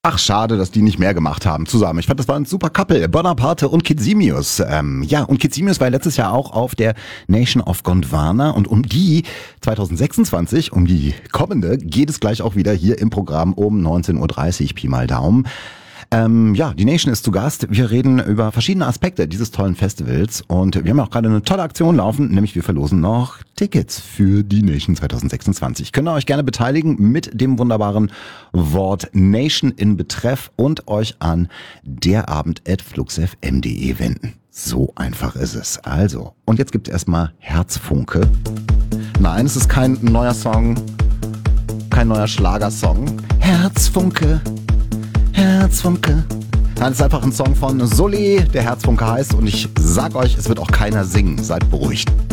Ach, schade, dass die nicht mehr gemacht haben zusammen. Ich fand, das war ein super Couple. Bonaparte und Kid Simius. Und Kid Simius war letztes Jahr auch auf der Nation of Gondwana. Und um die 2026, um die kommende, geht es gleich auch wieder hier im Programm um 19.30 Uhr, Pi mal Daumen. Die Nation ist zu Gast. Wir reden über verschiedene Aspekte dieses tollen Festivals und wir haben auch gerade eine tolle Aktion laufen, nämlich wir verlosen noch Tickets für die Nation 2026. Könnt ihr euch gerne beteiligen mit dem wunderbaren Wort Nation in Betreff und euch an derabend@fluxfm.de wenden. So einfach ist es. Also, und jetzt gibt es erstmal Herzfunke. Nein, es ist kein neuer Song, kein neuer Schlagersong. Herzfunke. Herzfunke. Nein, es ist einfach ein Song von Soli, der Herzfunke heißt und ich sag euch, es wird auch keiner singen. Seid beruhigt.